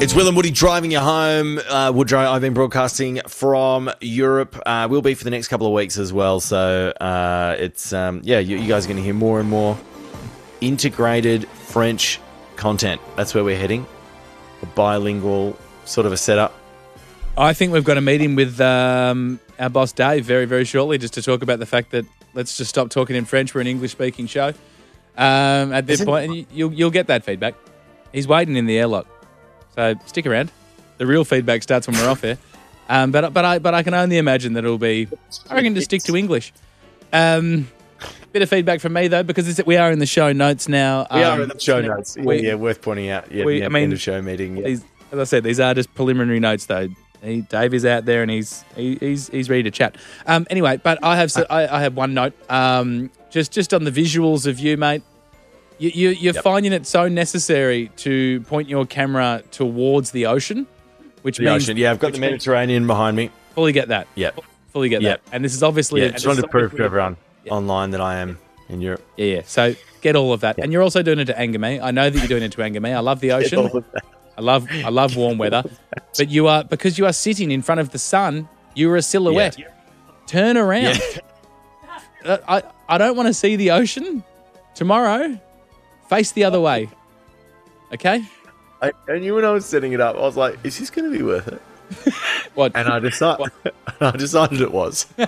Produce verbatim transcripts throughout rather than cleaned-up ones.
It's Will and Woody driving you home. Uh, Woodrow, I've been broadcasting from Europe. Uh, we'll be for the next couple of weeks as well. So uh, it's, um, yeah, you, you guys are going to hear more and more integrated French content. That's where we're heading. A bilingual sort of a setup. I think we've got a meeting with um, our boss Dave very, very shortly just to talk about the fact that let's just stop talking in French. We're an English-speaking show um, at this point, and you, you'll, you'll get that feedback. He's waiting in the airlock. So stick around. The real feedback starts when we're off here. Um, but but I but I can only imagine that it'll be, I reckon, to stick to English. Um, bit of feedback from me, though, because it's, we are in the show notes now. We um, are in the show notes. we, yeah, worth pointing out. Yeah, we, yeah I mean, end of show meeting. Yeah. These, as I said, these are just preliminary notes, though. He, Dave is out there and he's he, he's he's ready to chat. Um, anyway, but I have I, I have one note. Um, just just on the visuals of you, mate. You, you, you're Yep. finding it so necessary to point your camera towards the ocean, which The means ocean. Yeah, I've got the which means- Mediterranean behind me. fully get that. Yeah. Fully get Yep. that. And this is obviously Yeah, a, just and wanted this to is prove obviously- to everyone Yeah. online that I am in Europe. Yeah, yeah. So get all of that, and you're also doing it to anger me. I know that you're doing it to anger me. I love the ocean. all of that. I love I love warm weather, but you are because you are sitting in front of the sun. You are a silhouette. Yeah. Turn around. Yeah. Uh, I I don't want to see the ocean tomorrow. Face the other way. Okay. I, I knew when I was setting it up, I was like, is this going to be worth it? What? And I decided, I decided it was. All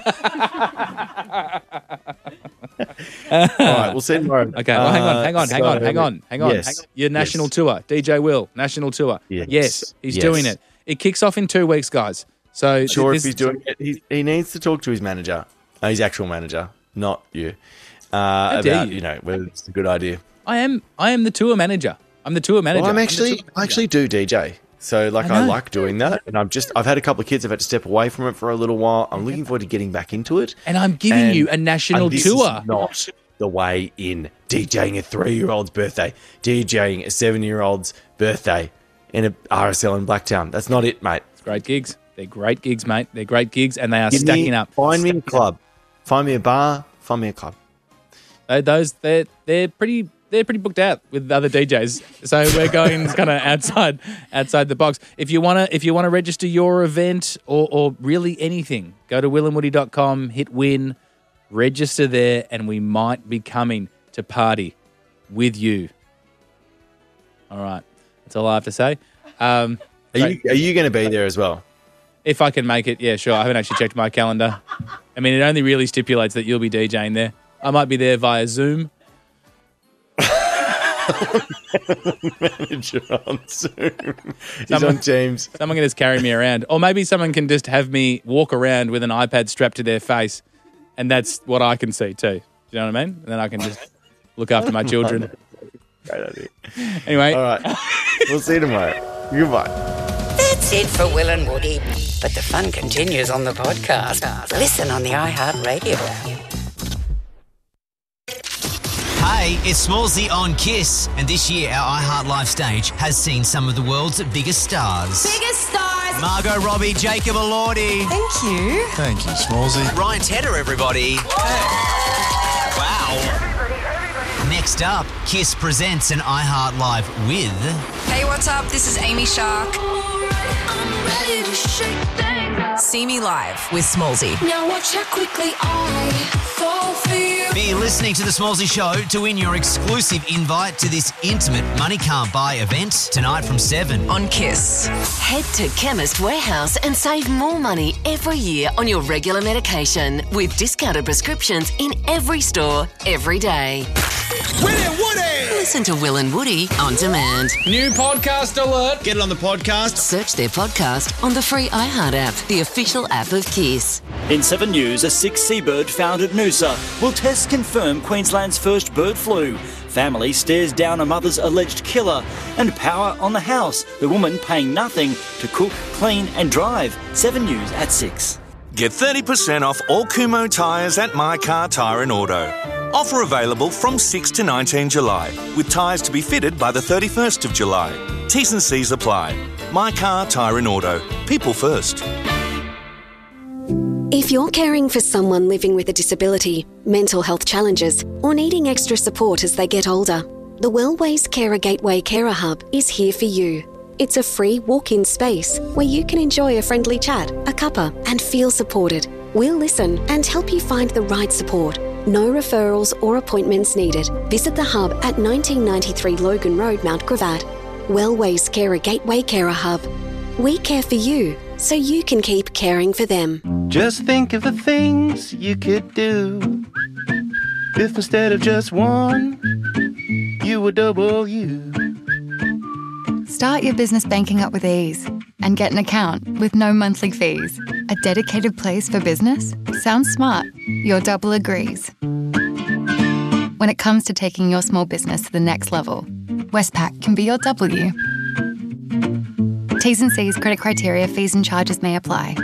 right, we'll see tomorrow. Okay. Well, hang on, Uh, hang on, hang so- on, hang on, hang on. Yes. Hang on. Your national Yes. tour, D J Will, national tour. Yes. Yes, he's Yes. doing it. It kicks off in two weeks, guys. So Sure, this, if he's doing it, he, he needs to talk to his manager, uh, his actual manager, not you, uh, dare about you. you know whether it's a good idea. I am I am the tour manager. I'm the tour manager. Well, I'm the actually, tour I manager. actually do D J. So, like, I I, know. like doing that, and I'm just, I've had a couple of kids. I've had to step away from it for a little while. I'm looking forward to getting back into it. And I'm giving And- you a national and this tour. Is not the way in. DJing a three-year-old's birthday, DJing a seven-year-old's birthday in a R S L in Blacktown. That's not it, mate. It's great gigs. They're great gigs, mate. They're great gigs, and they are Give me- stacking up. Find me a Stacking club. Find me a bar. Find me a club. Uh, those they're they're pretty they're pretty booked out with other D Js. So we're going kind of outside outside the box. If you wanna if you wanna register your event or or really anything, go to will and woody dot com, hit win, register there, and we might be coming to party with you. All right, that's all I have to say. Um, Are you Are you going to be there as well? if I can make it, yeah, sure. I haven't actually checked my calendar. I mean, it only really stipulates that you'll be DJing there. I might be there via Zoom. Manager on Zoom. He's Someone- on Teams. Someone can just carry me around. Or maybe someone can just have me walk around with an iPad strapped to their face, and that's what I can see too. Do you know what I mean? And then I can just look after my children. Great idea. Anyway, All right. We'll see you tomorrow. Goodbye. That's it for Will and Woody. But the fun continues on the podcast. Listen on the iHeartRadio app. Hey, it's Smallsy on Kiss, and this year our iHeart Live stage has seen some of the world's biggest stars. Biggest stars. Margot Robbie, Jacob Elordi, Thank you. Thank you, Smallsy. Ryan Tedder, everybody. Wow. Next up, Kiss presents an iHeart Live with Hey, what's up? This is Amy Shark. See me live with Smallsy. Now watch how quickly I fall for you. Be listening to The Smallsy Show to win your exclusive invite to this intimate Money Can't Buy event tonight from seven. On Kiss. Head to Chemist Warehouse and save more money every year on your regular medication with discounted prescriptions in every store, every day. Will and Woody! Listen to Will and Woody on demand. new podcast alert. Get it on the podcast. Search their podcast on the free iHeart app, the official app of Kiss. In Seven News, a sick seabird found at Noosa. Will tests confirm Queensland's first bird flu? Family stares down a mother's alleged killer. And power on the house. The woman paying nothing to cook, clean and drive. Seven News at six. Get thirty percent off all Kumho tyres at My Car Tyre and Auto. Offer available from sixth to nineteenth July, with tyres to be fitted by the thirty-first of July. T's and C's apply. My Car Tyre and Auto. People first. If you're caring for someone living with a disability, mental health challenges, or needing extra support as they get older, the Wellways Carer Gateway Carer Hub is here for you. It's a free walk-in space where you can enjoy a friendly chat, a cuppa, and feel supported. We'll listen and help you find the right support. No referrals or appointments needed. Visit the Hub at nineteen ninety-three Logan Road, Mount Gravatt. Wellways Carer Gateway Carer Hub. We care for you, so you can keep caring for them. Just think of the things you could do if instead of just one, you were double you. Start your business banking up with ease and get an account with no monthly fees. A dedicated place for business? Sounds smart. Your double agrees. When it comes to taking your small business to the next level, Westpac can be your W. T's and C's, credit criteria, fees and charges may apply.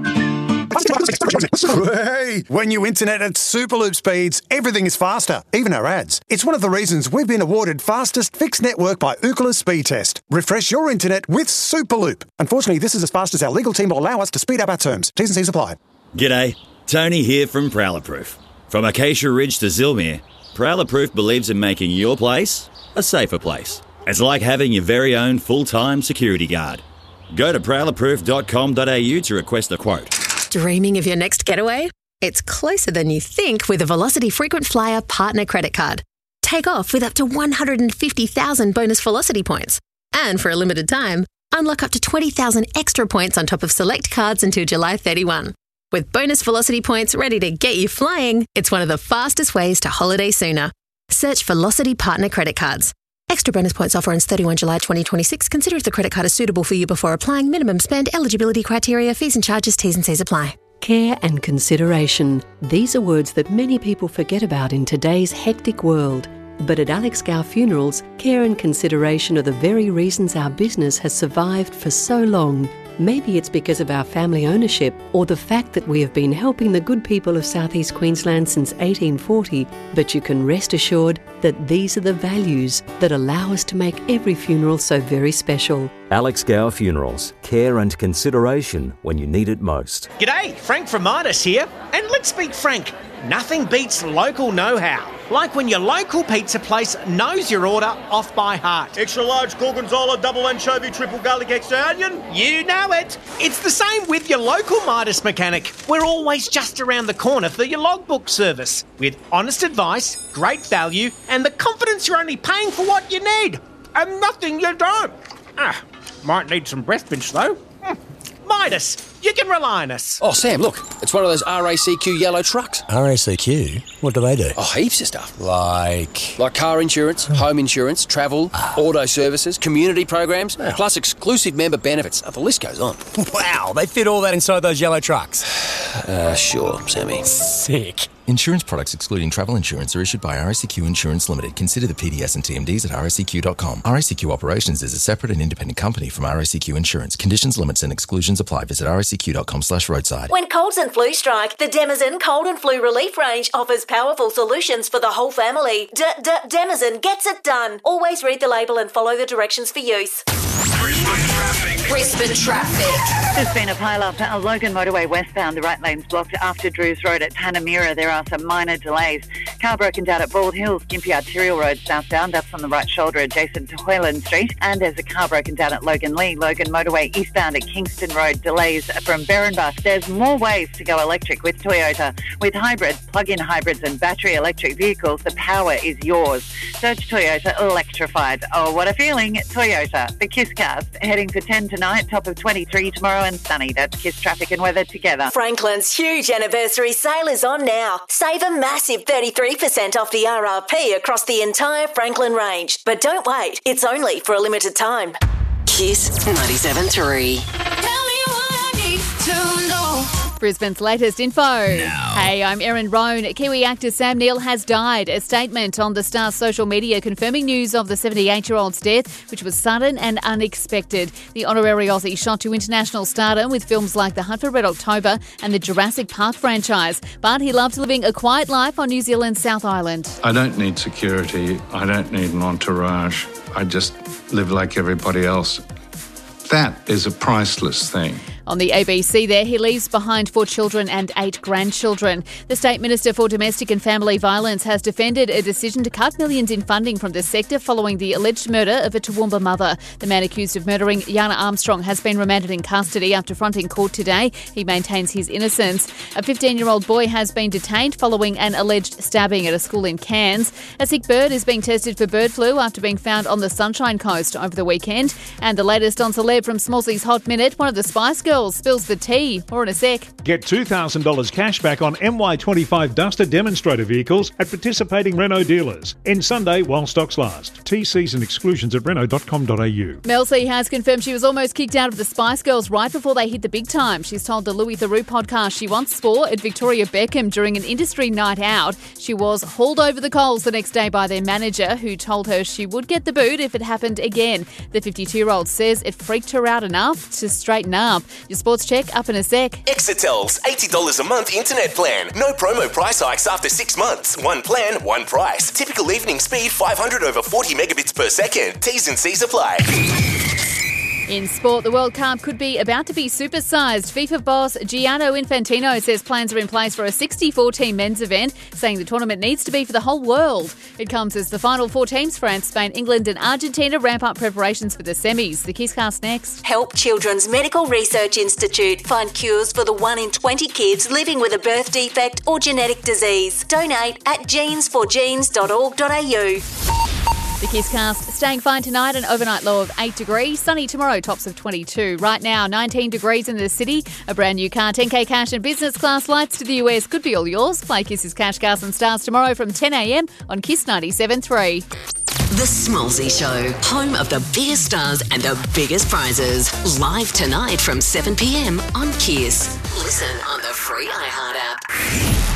Hey, when you internet at Superloop speeds, everything is faster, even our ads. It's one of the reasons we've been awarded fastest fixed network by Ookla Speed Test. Refresh your internet with Superloop. Unfortunately, this is as fast as our legal team will allow us to speed up our terms. T's and C's apply. G'day, Tony here from Prowlerproof. From Acacia Ridge to Zilmere, Prowlerproof believes in making your place a safer place. It's like having your very own full-time security guard. Go to prowlerproof dot com dot a u to request a quote. Dreaming of your next getaway? It's closer than you think with a Velocity Frequent Flyer Partner Credit Card. Take off with up to one hundred fifty thousand bonus Velocity points. And for a limited time, unlock up to twenty thousand extra points on top of select cards until July thirty-first. With bonus Velocity points ready to get you flying, it's one of the fastest ways to holiday sooner. Search Velocity Partner Credit Cards. Extra bonus points offer ends thirty-first July twenty twenty-six. Consider if the credit card is suitable for you before applying. Minimum spend, eligibility criteria, fees and charges, T's and C's apply. Care and consideration. These are words that many people forget about in today's hectic world. But at Alex Gow Funerals, care and consideration are the very reasons our business has survived for so long. Maybe it's because of our family ownership or the fact that we have been helping the good people of South East Queensland since eighteen forty, but you can rest assured that these are the values that allow us to make every funeral so very special. Alex Gow Funerals. Care and consideration when you need it most. G'day, Frank from Midas here. And let's speak frank, nothing beats local know-how. Like when your local pizza place knows your order off by heart. Extra large gorgonzola, double anchovy, triple garlic, extra onion. You know it. It's the same with your local Midas mechanic. We're always just around the corner for your logbook service. With honest advice, great value, and the confidence you're only paying for what you need. And nothing you don't. Ah, might need some breath mints though. Mm. Midas, you can rely on us. Oh, Sam, look, it's one of those R A C Q yellow trucks. R A C Q? What do they do? Oh, heaps of stuff. Like? Like car insurance, home insurance, travel, auto services, community programs, plus exclusive member benefits. Oh, the list goes on. Wow, they fit all that inside those yellow trucks. Uh, sure, Sammy. Sick. Insurance products excluding travel insurance are issued by R A C Q Insurance Limited. Consider the P D S and T M Ds at r a c q dot com. R A C Q Operations is a separate and independent company from R A C Q Insurance. Conditions, limits and exclusions apply. Visit r a c q dot com slash roadside. When colds and flu strike, the Demazen Cold and Flu Relief range offers powerful solutions for the whole family. D-D-Demazen gets it done. Always read the label and follow the directions for use. Brisbane traffic. There's been a pile-up at Logan Motorway westbound. The right lane's blocked after Drews Road at Panamera. There are some minor delays. Car broken down at Bald Hills, Gympie Arterial Road southbound. That's on the right shoulder adjacent to Hoyland Street. And there's a car broken down at Logan Lee, Logan Motorway eastbound at Kingston Road. Delays from Berrenbus. There's more ways to go electric with Toyota. With hybrid, plug-in hybrids and battery electric vehicles, the power is yours. Search Toyota Electrified. Oh, what a feeling. Toyota. The KISScast. Heading for ten tonight, top of twenty-three tomorrow and sunny. That's KISS traffic and weather together. Franklin's huge anniversary sale is on now. Save a massive thirty-three percent off the R R P across the entire Franklin range. But don't wait, it's only for a limited time. Kiss ninety-seven three. Brisbane's latest info. Now. Hey, I'm Erin Roan. Kiwi actor Sam Neill has died. A statement on the star's social media confirming news of the seventy-eight-year-old's death, which was sudden and unexpected. The honorary Aussie shot to international stardom with films like The Hunt for Red October and the Jurassic Park franchise. But he loved living a quiet life on New Zealand's South Island. I don't need security. I don't need an entourage. I just live like everybody else. That is a priceless thing. On the A B C there, he leaves behind four children and eight grandchildren. The State Minister for Domestic and Family Violence has defended a decision to cut millions in funding from the sector following the alleged murder of a Toowoomba mother. The man accused of murdering Yana Armstrong has been remanded in custody after fronting court today. He maintains his innocence. A fifteen-year-old boy has been detained following an alleged stabbing at a school in Cairns. A sick bird is being tested for bird flu after being found on the Sunshine Coast over the weekend. And the latest on Celeb from Smallsy's Hot Minute, one of the Spice Girls spills the tea. More in a sec. Get two thousand dollars cash back on M Y twenty-five Duster demonstrator vehicles at participating Renault dealers. End Sunday while stocks last. T Cs and exclusions at renault dot com dot a u. Mel C has confirmed she was almost kicked out of the Spice Girls right before they hit the big time. She's told the Louis Theroux podcast she once swore at Victoria Beckham during an industry night out. She was hauled over the coals the next day by their manager, who told her she would get the boot if it happened again. The fifty-two-year-old says it freaked her out enough to straighten up. Your sports check up in a sec. Exetel's eighty dollars a month internet plan. No promo price hikes after six months. One plan, one price. Typical evening speed five hundred over forty megabits per second. T's and C's apply. In sport, the World Cup could be about to be supersized. FIFA boss Gianni Infantino says plans are in place for a sixty-four team men's event, saying the tournament needs to be for the whole world. It comes as the final four teams, France, Spain, England and Argentina, ramp up preparations for the semis. The Kisscast next. Help Children's Medical Research Institute find cures for the one in twenty kids living with a birth defect or genetic disease. Donate at genes for genes dot org dot a u. The Kisscast staying fine tonight, an overnight low of eight degrees. Sunny tomorrow, tops of twenty-two. Right now, nineteen degrees in the city. A brand new car, ten K cash and business class flights to the U S could be all yours. Play Kiss's Cash, Cars and Stars tomorrow from ten a m on Kiss ninety-seven point three. The Smallsy Show, home of the biggest stars and the biggest prizes. Live tonight from seven p m on Kiss. Listen on the free iHeart app.